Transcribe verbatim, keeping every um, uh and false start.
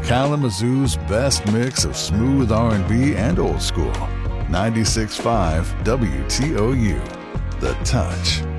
Kalamazoo's best mix of smooth R and B and old school. ninety-six point five W T O U. The Touch.